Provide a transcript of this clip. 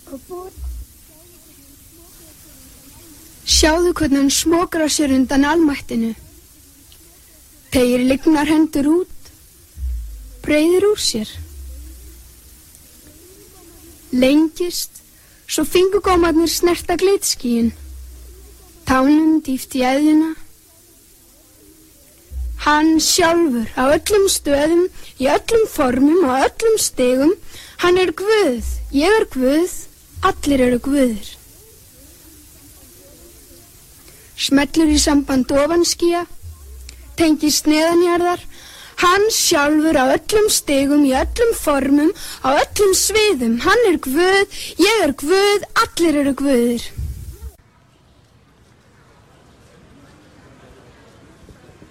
Sjáðu hvernig hann smokrar sér undan almættinu. Teygir lygnar hendur út, breiðir úr sér. Lengist, svo fingurgómarnir snerta glitskýin. Tánum dýft í æðina. Hann sjálfur á öllum stöðum, í öllum formum og öllum stigum. Hann er Guð, ég er Guð, allir eru Guðir. Smellur í samband ofanskýja, tengist neðanjarðar. Hann sjálfur á öllum stigum, í öllum formum, á öllum sviðum. Hann er Guð, ég er Guð, allir eru Guðir.